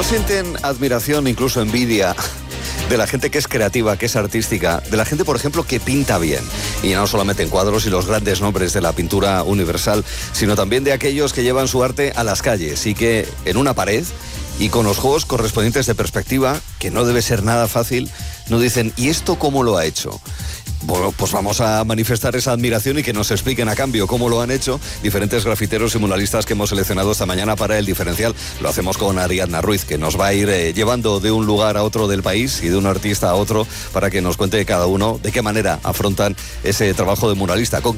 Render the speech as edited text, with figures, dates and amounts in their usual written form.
¿No sienten admiración, incluso envidia, de la gente que es creativa, que es artística, de la gente, por ejemplo, que pinta bien? Y no solamente en cuadros y los grandes nombres de la pintura universal, sino también de aquellos que llevan su arte a las calles y que en una pared y con los juegos correspondientes de perspectiva, que no debe ser nada fácil, nos dicen, ¿y esto cómo lo ha hecho? Bueno, pues vamos a manifestar esa admiración y que nos expliquen a cambio cómo lo han hecho diferentes grafiteros y muralistas que hemos seleccionado esta mañana para El Diferencial. Lo hacemos con Ariadna Ruiz, que nos va a ir llevando de un lugar a otro del país y de un artista a otro para que nos cuente cada uno de qué manera afrontan ese trabajo de muralista.